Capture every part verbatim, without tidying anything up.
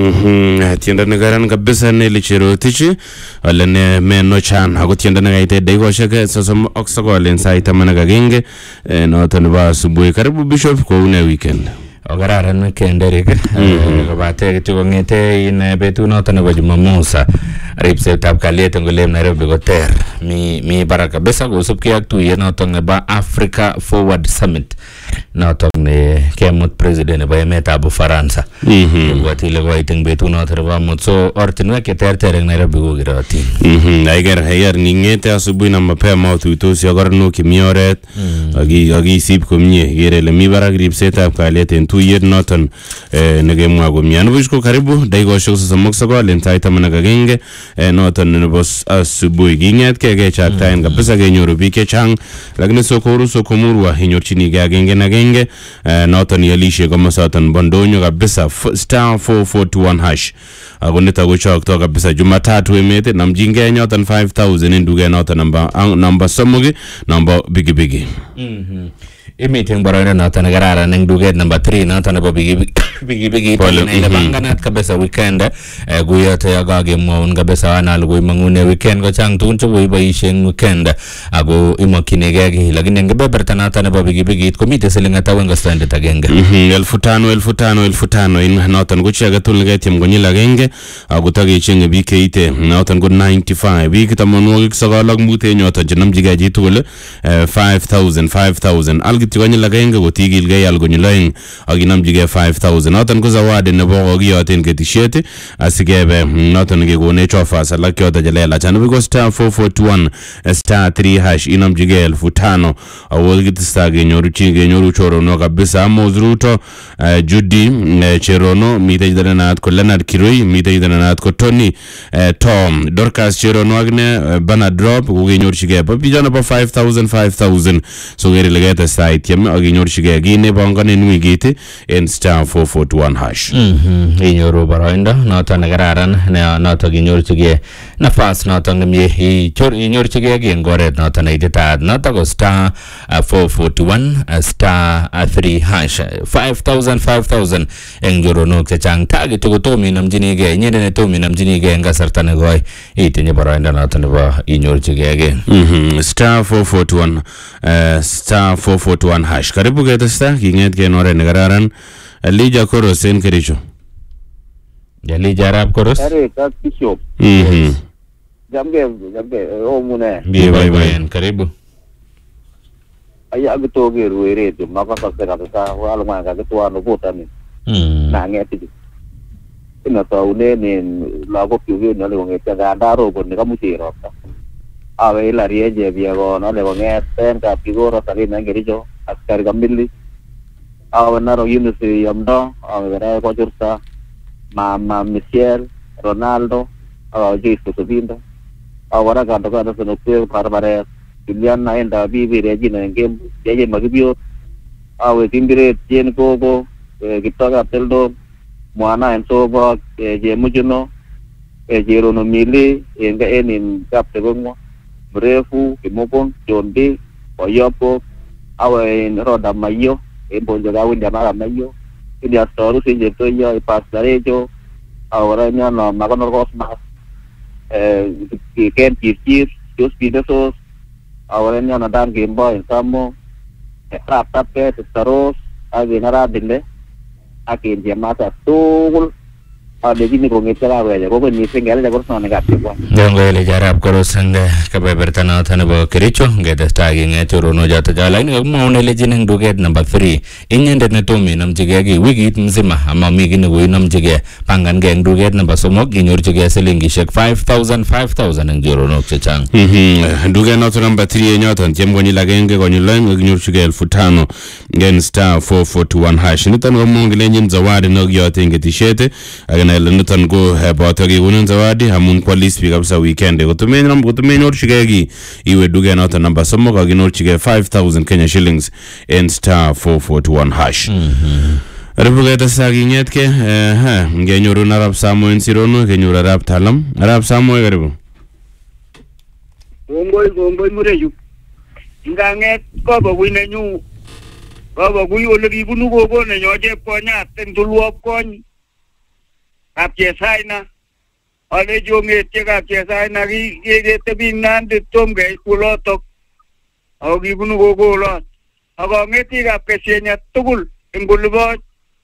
Mhm, tienda negaran kabisa nili Cherotich, wala ne meno chan, ako tienda negaite dego shaka sasa oksako wala insai tamana gagenge, no tanba subuhi karibu Bishop kwa une weekend. Ogararan weekend Eric, kabate kitu ngete in betu no tanba Jumamosi, ripset ab kalyet ngolem Nairobi goter, mi mi baraka besa gusupki aktu ye no tanba Africa Forward Summit. Na ne kemut president ba emet ab Faransa mhm wati le waiting betu na terba mutso ortinwe ke terter Nairobi go girati mhm aiger hayer ningete asubuhi na mapema tuito siagarno kimioret agi agi sip komnye gere le mi bara grip setup kalet en tuyet noton negemwa go mian bushko karibu daigo shok samoksa go lentai tamana gagenge noton ne bos asubuhi ginget ke ge chakta en kabisa ge nyoru bike chang lakini sokoru sokomurwa hinyorchini gagenge na genge noton yalishe kama satan bondonyo kabisa star four four two one hash agoneta go chok to kabisa Jumatatu emete namjinge nyotan five thousand induge noton number number somoge number bigi bigi mhm meeting barana noton garara ning duget number three noton bo bigi bigi bigi ne banganat kabisa weekend guyote agage mon kabisa anal go mangune weekend go chang tun chugo ibaishen weekend ago imakinege gi lakini ngebe bertana tan bo bigi bigi komite selinga tawenga stand tagenge mhm elfu tano elfu tano elfu tano in noton go chiaga tulge tim go nyila genge ago tage chinge bikite noton go ninety-five big tamonwo sagalak mute nyoto jinam jiga jitul five thousand five thousand tiwanye lagenge go tigil ga yal go nyulain aginam jige five thousand noton ko zawadi ne bogo gi yoten ke tishete asigebe noton ge go ne chofa sala kyota jalela chanu go star four four two one star three hash inam jige elfu tano awol git stage nyoru chinge nyoru choro no kabisa mozruto Judy Cherono mite jidana ko Leonard Kiroi mite jidana ko Tony Tom Dorcas Cherono agne bana drop go ge nyoru chige pa bijana pa five thousand five thousand so gere legeta site yam aginyor shige gine bangane nwigite en star four four two one hash mhm inyoru baroinda nota nagararan na nota ginyor shige nafas nota ngemye i chor inyor shige gen gore nota na idita nota go star four four two one star three hash five thousand five thousand enjoro no chang tagi to to mi namjini ge nyede ne to mi namjini ge ngasarta ne goy itinye baroinda nota ne ba inyor shige ge mhm star four four two one star four four two one hash karibu ke tasta kinget ke nore negararan Lija Koros en kericho ya Lija Arab Koros are ka Bishop mhm jambe jambe o mune bi bye bye karibu aya gito ge ruere de maka ka ka wala ma ka to ano botani mhm na ngeti ina to ne ne la go piu ne le ngeti ga ndaro go ne ka musiro awe la rieje biago no le ngeten ka figura tali na ngerijo askar gambilli awe naro Yunus yamdo awe ra ko jurta mama Michel Ronaldo awe Jesus Subinda awara ka to ka no pe barbare Julian na enda bibi reji na ngem jeje magibio awe timbire tien gogo gitoga teldo mwana ensoba je mujuno e jero no mili enga enin kapte gongo mrefu kimopon jondi oyopo awe roda mayo e bonjo ga winda mara mayo ili astoru sinje to yo e pastarejo ahora nyano magono rosma eh ki ken kirkir jos pidesos ahora nyano dan gembo en samo e rapta pe taros age nara dille akin jamata tul ade gini ko ngetara weje ko ni singale de korso negati ko jongo le jarab ko sanga ka be bertana tan bo kericho ngeda tagi ngetoro no jata jala ni mo ne le jinen duget number three inyende ne to mi nam jige gi wigit mzima ama mi gini go nam jige pangan geng duget number somok ginyor jige selingi shek five thousand five thousand ngiro no chang mhm duget no number three nyoton jemgo ni lagenge go ni lang ginyor jige elfu tano gen star four four two one hash ni tan go mo ngile nyin zawadi no yote ngeti shete na nutan go about gi unun zawadi hamun quality pick up sa weekend go to main ram go to main or chigegi iwe duge na number somo ga ginor chige five thousand Kenya shillings in star four four two one hash mhm rebuga ta sagi nyetke ha ngenyoru na rap samo en sirono ngenyoru rap talam rap samo e rebu Gomboy gomboy mureju nganget ko ba wina nyu ko ba guyo le bi bunu go go ne nyoje ko nya ten tuluop kon kapchesaina ale jongetye kapchesaina ketebi nandi tom keit kulotok ako kibunu kokolot akong'eti kapkesienya tugul eng Koloboch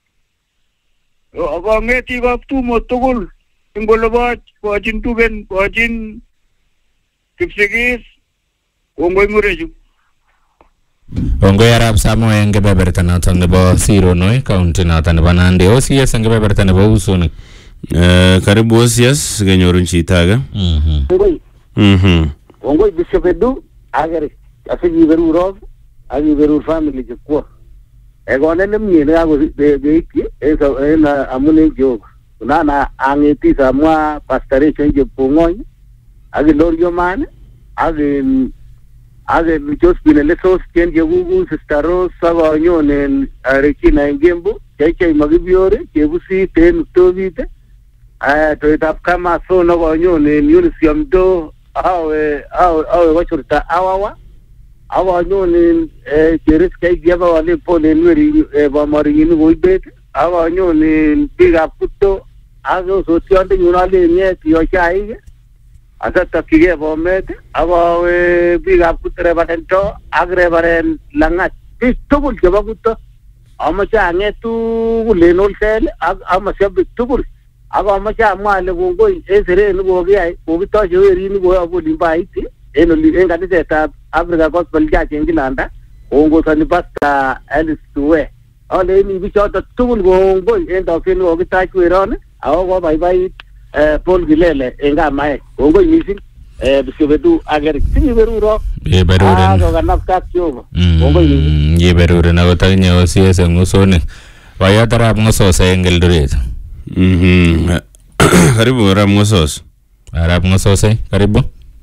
akong'eti kaptumo tugul eng Koloboch kochin Tugen kochin Kipsigis kongoi murechu. Kongoi Arap Samoei eng kebeberta noton nebo Sironoi county noton nebo Nandi. O C S eng kebeberta nebo Usonik. Eh, karibu O C S kenyorun chito age. Mhm. Kongoi. Mhm. Kongoi Bishop Edu agere asikiberurok akiberur family chekwo. Ekone nemie nekakobeiki en amun en Jehova. Kunana ang'eti samwa pastoration chepkong'ony ak Ilorio man ak ak Josephine Lesos chen chekuku Sister Rose akonyonen Regina Ngembu cheichei Makibiore chebusit en Tobit toitab Kamason akonyonen Eunice Mdo awe awe kochurta awawa akonyonen Cheriskei kiaba wale pole nweri bomoringini koibet akonyonen biikab Kuto ak osotiondenyun ale ng'et yochaik asatakyigei Bomet akowe biikab Kuto Reverend To ak Reverend Lang'at biik tugul chebo Kuto amache ang'et tugul en Olsel ak amashabik tugul ak amache amwa ale kongoi en seret nekokiyai kokitoche werini koyobu olimbo Haiti en oli en kanisetab Africa Gospel Church en Kilanda koongozoni Pastor Alice Tuwe aleni bichoto tugul kongoi en tokset nekokitach weron ako kobaibait Paul Kilele en kamaek kongoi missing Bishop Edu ager sikiberuro Yeberuren. ako kanaptak Jehova kongoi missing Yeberuren akot akinye O C S eng Usonik. Boyot Arap Ng'osos eng Eldoret. Mhm. Karibu Arap Ng'osos. Arap Ng'osos, karibu.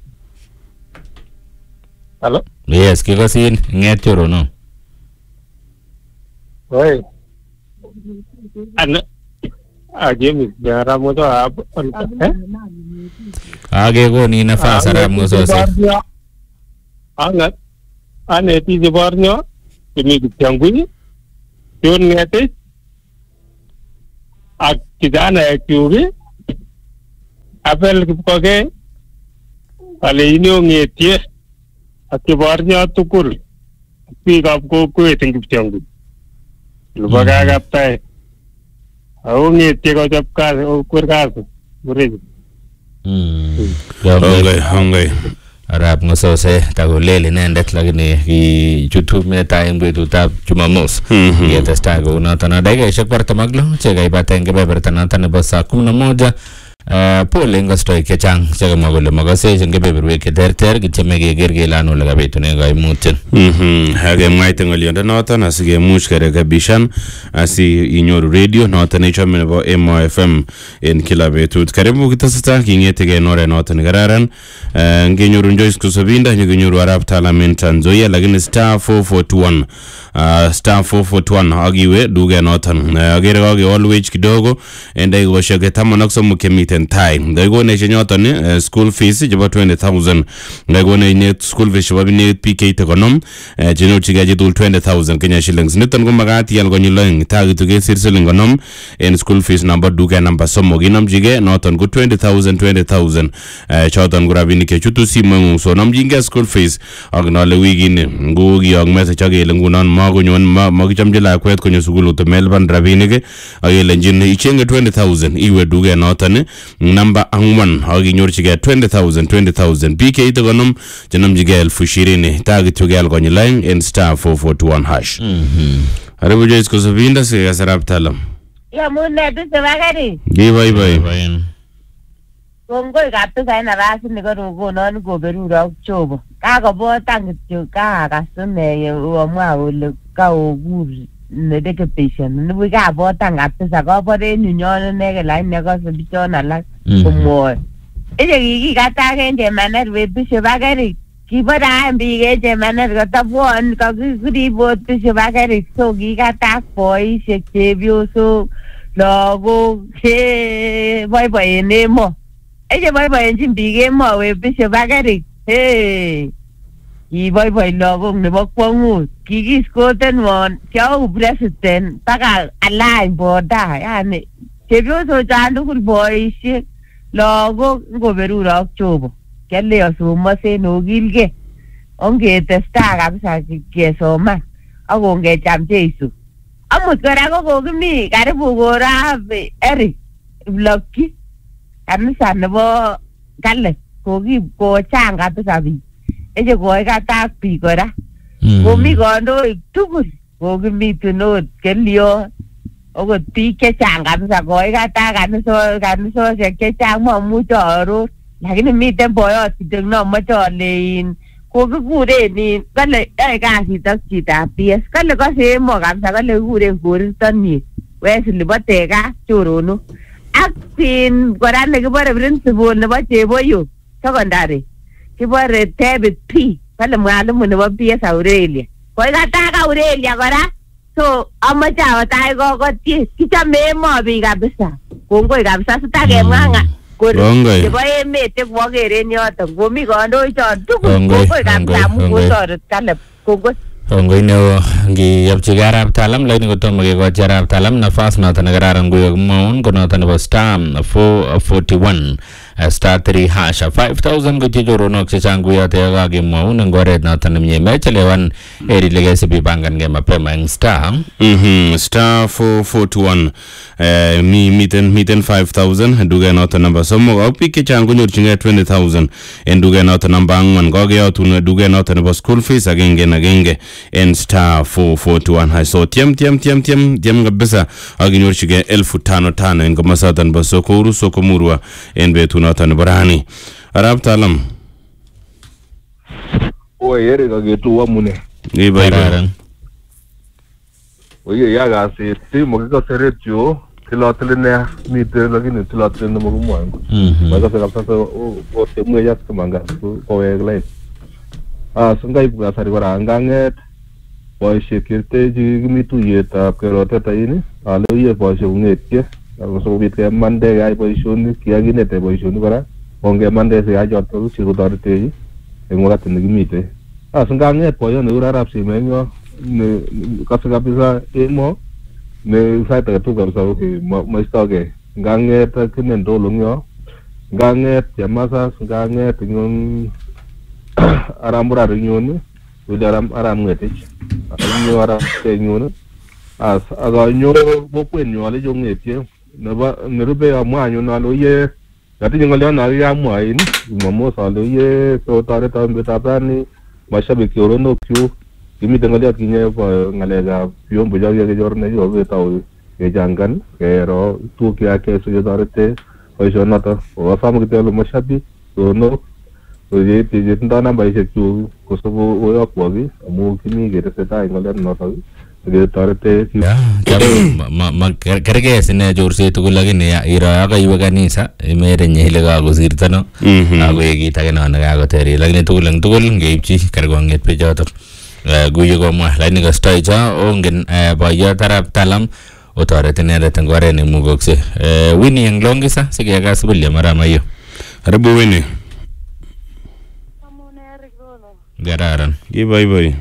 Hello? Yes, kikosin ng'et chorono. Oi. Ano? Ah, James, jara mo to ab. Eh? Age koni nafas Arap Ng'osos. Angat. Aneti je barnyo. Kimi kityanguni. Yon ngete. Ak kijana ya kiugi. Apel kipkoge. Ale inyo ngetie. Ak kibarnyo tukul. Biikab kokwet eng Kiptiangui. Lupa kakaptai. Ako ngetie kochop kasi, okwer kasi. Murechu. Hongoi, hongoi. Arap Ng'osos takolel inendet lakini kichutu metai eng betutab Jumamos. Kitestai kounoton. Dakikaishek kwartam ak lo chekaibata eng kebeberta noton nebo saa kumi na moja. Pole eng kostoik chechang chekamwa kole makasech eng kebeberwek cheterter kityeme keker kele ano ole kabitune kaimutiet. Mhm. Akemwaite ng'oliondo noton asikemuch kerekebishan asi inyoru radio noton nechome nebo Emo F M en kila betut. Karibu kiteseta king'etegei en oret noton nekararan. Ngenyoru Joyce Kusobinda nyokenyoru Arap Talam en Trans Nzoia lakini star four forty-one star four forty-one akiwe duket noton. Akere kakewolwech kidogo en dakikoshek taman ak somok chemiten tai. Ndakikonech nyoton school fees chebo twenty thousand. Ndakikonech school fees chebo biik P K konom chenyorchigei chitugul twenty thousand Kenya shillings. Niton ko makat ial konyil oeng takitu kesir siling konom en school fees number duket number somok inomchigei noton ko twenty thousand twenty thousand choton ko rabinik chechutu simoing'ung so nomchingei school fees ak nole wikini ngo kiyok message akele ngunon makonyon makichomchi lakwet konyo sukul utomelipan rabinik akelenjin ichenge twenty thousand iwe duket noton number ang'wan akinyorchigei twenty thousand twenty thousand P K konom chenomchigei elfu ishirini takityo keal konyil oeng en star four forty-one hash. Karibu Joyce Kusobinda sikas Arap Talam. Yamune tuse bakari. Kibaibai. Kongoi kabisa en nafasini korokonon koberurok Jehova. Kakobotan kityo kakasune omwa kole kaobur nerekebishan. Nibuch kabotan kabisa kabor en yunyon ineke lakini akose bichon alak komwoe. Iche kikikatak en Chemaner Bishop Bakari. Kibore aen biik en Chemaner kotabwon kakiribot Bishop Bakari so kikatak boisiek chepyosok lagok cheboiboen emo. Eche boiboenchin biik emo we Bishop Bakari. Hey. Kiboiboi lagok nebo kwong'ut. Kikiskotenwon kiau president baka alany boda yani chepyosok chan tugul boisiek lagok ngoberur ak chobo kele asomosen okilgei ongetestai kabisa kesoman akongecham Jeiso. Amut kora ko kokimi karibu korab Eric Vlogchi kanisa nebo Kale kokib kochang kabisa biik eche koikatak biik kora komi kandoik tugul kokimi tunot kelio okot biik chechang kabisa koikatak kanisa kanisosiek chechang mamuche aaror lakini miten boyot kityo nomoche ale in kokikuren in kale yoe kasit ak chitab P S kale kose emo kabisa kale kikuren koristo nie Wesley bo Teka choronok ak in kora nekibore principal nebo Cheboyo secondary kibore David P kale mwalimu nebo P S Aurelia koikatak Aurelia kora so amache awotai kokotie kichome emo biik kabisa kongoi kabisa sitakemwa chebo emet chekokeren yoton komi kandoichon tugul kongoi kabisa amu kotoret Caleb kongoi kongoi neo ngiyopchigei arap talam lakini kotomo kekochi arap talam nafas noton nekararan kuyo kimwaun ko noton nebo star four forty-one star three hash five thousand ko chechoronok chechang kuyote yakakimwaun eng oret noton nemie mechelewan eri lekesibi pangangei mapema eng star mhm star four forty-one eh mi miten miten five thousand duket noton namba somok ak biik chechang konyorchingei twenty thousand en duket noton namba ang'wan kokeyotun duket noton nebo school fees agenge en agenge en star four forty-one hay so tiem tiem tiem tiem tiem kabisa akinyorchigei elfu tano tano en komosoton bo Sokoru Sokomurwa en betut noton nebo rani. Arap Talam oye yere kagetu amune ibaibaran oye ya gasi timo kikoseretyo tilotilene mite lakini tilotilene mogumwangu mhm makase kapsa o temwe ya kumanga ko weglay ah sungai kasari kora nganget boisiet kirteji kimi tuyetab kerotet ini ale ye boisiet ungetye so bit ke mande ay boisioni kiaginete boisioni kora onge mande se ajoto si kotorteji en wakati nikimite ah sunganget boyo ne urarap simenyo ne kase kabisa emo ne saita tu kabisa maistoge nganget kinen ndolongyo nganget yamasa nganget nyon aramura rinyoni wili aram aram ngetich aranyo aram tenyoni as aganyo bokwenyo ale jongetie neba nerube amwanyo nalo ye gatinyo ngale na ya mwain mamo salo ye so tare tambe tapani mashabiki orono kyu kimi ngale kinye ngale ga pyombo ja ye jorne yo betaw ke jangan kero tu kya ke so yorete oisonata o famu kitelo mashabiki orono oye tije ndana baise chu kosobo oyo kwabi amu kimi gere seta ngale noto ge tarete ya ma ma kerge sine jorse tugul lakini ira aga iwe kanisa mere nyele ga gosirta no ago yegita gena na ga goteri lakini tugul ang tugul ngeipchi kargonget pe joto guyo go mwa lakini ga stoicha ongen boyo tarap talam otorete ne leten gore ne mugokse wini ang longisa sige ga subulya marama yo arabu wini gararan ibai bai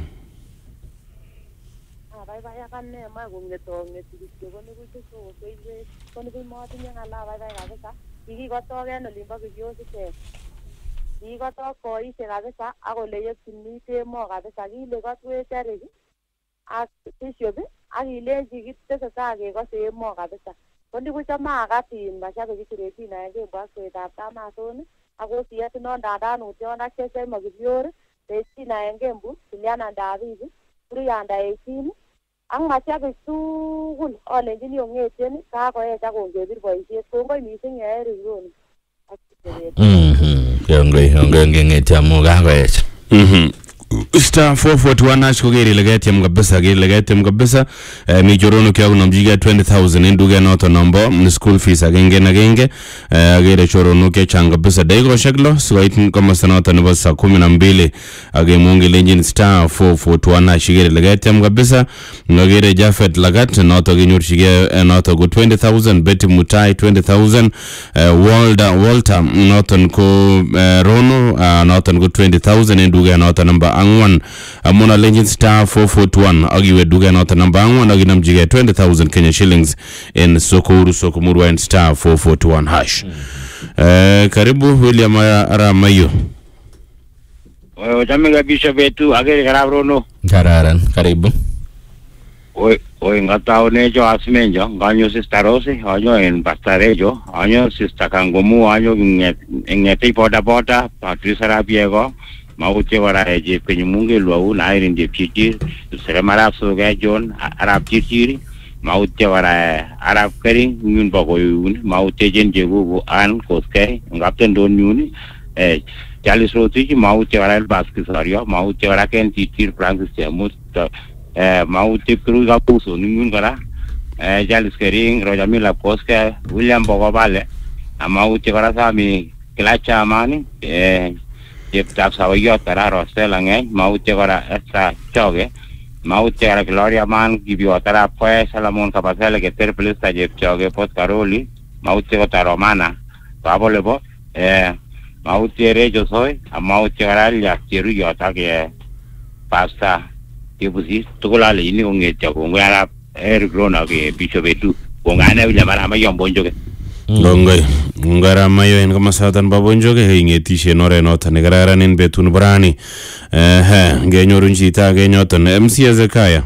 ne ma gongeto ngetikisyo kone kuchuso keiwe kone kumotinye ng'ala baibai kabisa kikikotoken olimbo kiyosikek kikikotok boisiek kabisa ak ole yekyini temo kabisa kile kotwech Eric ak Bishop ak kilenji kitesetai kekose emo kabisa kondikuchome akat in mashabiki Firetina en kembo ak kwetab Tamason ak osiyet non dandan utyon ak Cheshire Mokibior Firetina en kembu Juliana David Brianda eighteen ang mashabik tugul olenjini ongetien kakoech ak ongebir boisiet kongoi missing Eric Rono mhm kongoi kongoi ngengeti amu kakoech mhm star four forty-one ash kogeri legetiem kabisa geri legetiem kabisa mi jorono kya kunomjiga twenty thousand induge noto nombo school fees agenge na genge agere jorono ke changa kabisa daigo shaglo swait kama sanata nebo saa kumi na mbili age mungi lenjin star four forty-one ash geri legetiem kabisa ngagere Jafet Lagat noto ginyorshige noto go twenty thousand Betty Mutai twenty thousand Walter Walter noto ko Rono noto go twenty thousand induge noto namba angwan amun alenjin star four forty-one ak iwe duket noton namba angwan ak inamjigei twenty thousand Kenya shillings in Sokuru Sokomurwa and star four forty-one hash. Eh, karibu William Aramayo. Oye, chame kabisa betu agere karabrono. Kararan, karibu. Oye, oye ngataone jo asmenjo, ganyo sister Rose, anyo en pastarejo, anyo sister Kangomu, anyo nget ngete poda poda, Patricia Rabiego, mauche wara eje penyumunge luau na irin de piti, seremara so gajon, Arab titiri, mauche wara Arab kering, nyun bako yun, mauche jen jego an koske, ngapten don yun, eh Jalis Roti mauche wara el baskisario, mauche wara ken titir Francis Jamut, eh mauche kru gapuso nyun gara, eh Jalis kering Rojamila koske, William Bogobale, mauche wara sami Klacha amani, eh jep tap sawayo tara Rostel angay, mauche wara esta choge, mauche wara Gloria man gibio tara pues Salamon Kapasele que terpelista jep choge pot Caroli, mauche wara Romana, pabolebo, eh mauche rejo soy, a mauche wara ya kiru yo ta que pasta que pusis tukula le ini unge chogo ngara er grona que bicho betu, ngana William Aramayo bonjo ke. Gongai ngara mayo en kama satan babonjo ke ingetishe nore nota ne gararan en betun brani eh genyoru njita genyoton M C Ezekaya.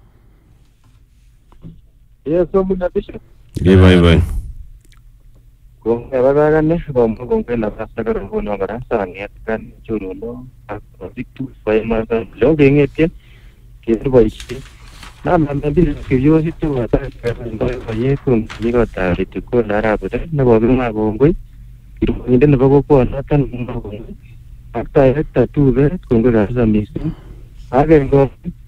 Yes, so muna bisho. Bye bye bye. Kung ebaga ne bom kung kena pasta karo no gara sanget kan churuno aktivitu fai ma kan lo gengetien ke boy na na bil kyo situ ata ndo ye kun yigo ta ritu ko lara bude na bo ma bo ngoi iru ni den bo ko na tan bo ngoi akta eta tu ve kun ga sa mi age ngo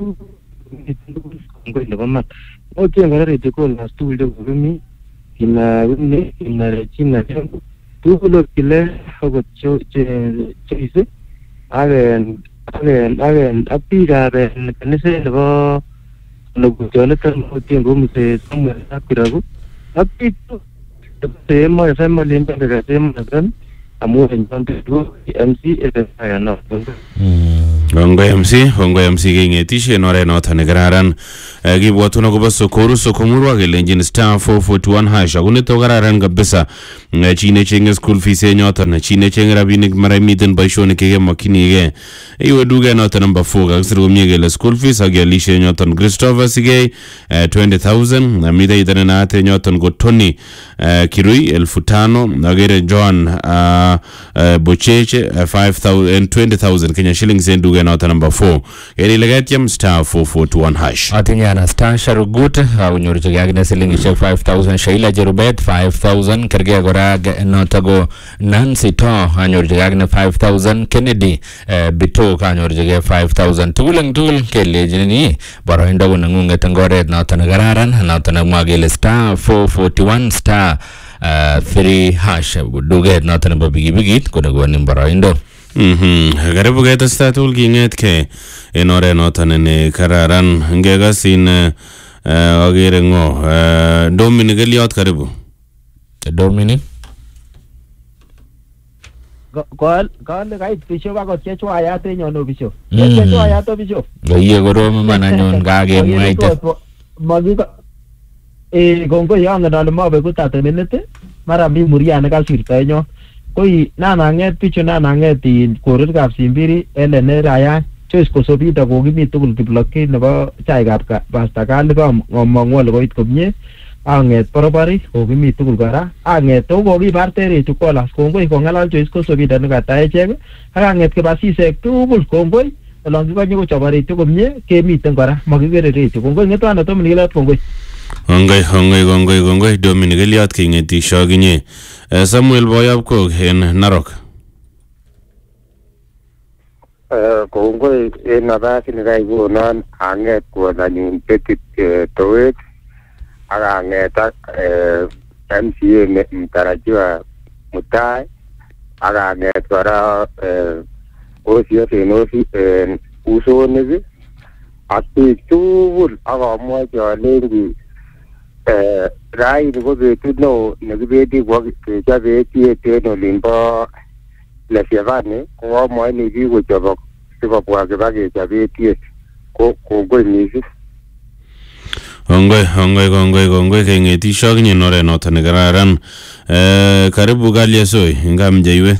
ngoi le ma o ti ngara ritu ko na stu de mi ina ni ina china tu lo kile ho cho che che age age age api ga be ne se bo Logo Jonathan Hotin Room says somewhere Akirago. Up to the same or family in the same again. A moving on to do M C is a fire not. Hongo M C, Hongo M C gengetishe nore nota ne gararan gibwatu no kuba Sokuru Sokomurwa gelenjin star four forty-one hash agune to gararan kabisa chine chenge school fees nyota na chine chenge rabinik mara miten baishone kege makini ge iwe duge nota number four gaksiru miegele school fees agelishe nyota Christopher Sige twenty thousand na mida itane na ate nyota go Tony Kirui elfu tano agere John Bocheche five thousand twenty thousand Kenya shillings en duge nota number four eri legatiam star four forty-one hash Atinyana star sharugut unyoru chagagna silingi shek five thousand Sheila Jerubet five thousand Kergia Gorag notago Nancy To anyoru chagagna five thousand Kennedy Bito anyoru chagagna five thousand Tulang tul kele jinini baro hindago nangunga tangore nota nagararan nota nagmagele star four forty-one star three hash duge nota namba bigi bigi kuna guwanin baro hindo. Mhm, karibu kaita statul kinget ke enore notan ne kararan ngega sin agere ngo Dominic Eliot karibu. Dominic Kol kol kai pisho ba ko checho ayate nyono pisho. Checho ayato pisho. Goye goro mana nyon gage muaite. Magi ka e gongo yanga na ma be ko tate minute mara mi muriana ka sirta nyo. Koi nana nget picho nana nget in korir kap simbiri ele ne raya choice ko sobita ko gimi tugul diploki nebo chai kap ka pasta ka liba ngomongol ko it komye anget porobari ko gimi tugul gara anget to ko gi bartere to kolas ko ngoi ko ngalal choice ko sobita ne kata echek anget ke basisek tugul ko ngoi along ko nyo chabari to komye ke miten gara magigere re to ngoi ngeto ana to mnilat ko ngoi Hongai hongai hongai hongai Dominic Eliot kingeti shoginye Samuel Boyab ko en Narok. Eh kongoi en nabasi ni kai gonan anget ko na nyun petit towet aga ngeta eh M C A ne mtarajiwa mutai aga nget kora eh osio tenosi en uso nezi ati tubul aga mo jo lengi eh rai ni go betu no ne beti go ke jabe ti te no limbo la fiavane ko mo ni bi go jobo sikobwa kibakechop etiet ko kongoi mising. Kongoi, kongoi, kongoi, kongoi kengetisho akinye en oret noton nekararan. Eh, karibu Kaliasoi, nga mjeiwe.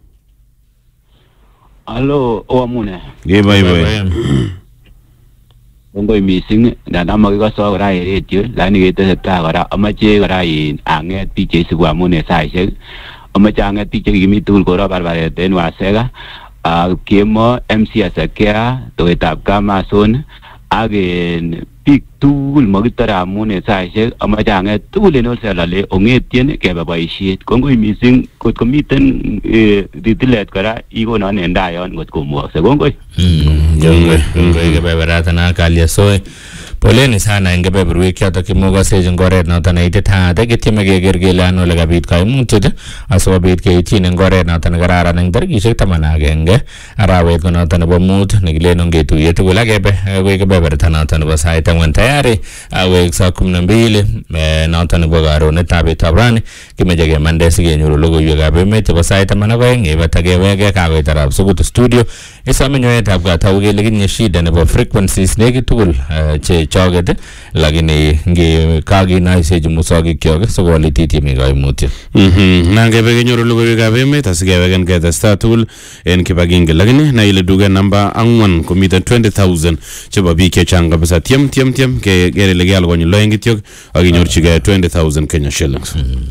Alo, oamune. Gebaibai. Kongoi mising, nda makikose kora en radio, lakini ketesetai kora amache kora in anget biik cheisibu amun en saisiek. Amache anget biik chekikimi tugul koro barbaret en Waseka. Ak kemo M C Asakea, toetab Kamason, ak biik tugul makitore amun en saisiek. Amache anget tugul en olselale ongetien kebe boisiet. Kongoi mising kot komiten ritilet kora ikonon en tai yon kot komwokse. Kongoi. Kongoi, kongoi kebeberatana Kaliasoi. Poleni sana en kebeberwek chotok kimokosechin ngoret noton neititaat ketieme keker kele ano ole kabit kaimutiet asikobit keityin en ngoret noton nekararan en tarikisiek taman ak agenge arawet ko noton nebo mut nekilen ongetuiye tugul akebe akoi kebeberta noton nebo sait ang'wan tayari awek saa kumi na mbili noton nebo karonetab betutab rani kimeche kemande sikenyoru logoiwekab emet chebo sait taman ak oeng yeibata keweke kakoit arap Sugut studio isome nyoetab katau kele kinye shida nebo frequencies nekit tugul che choget lakini nge kakinoisechi musokik kyok sikolititie mi kaimutiet. Mhm, nangebe kenyoru logoiwekab emet asikeweken ketestai tugul en kibagenge lakini na ile duket namba ang'wan komiten twenty thousand chebo biik chechang kabisa tiem tiem tiem kekere ile keal konyil oeng kityok akinyorchigei twenty thousand Kenya shillings.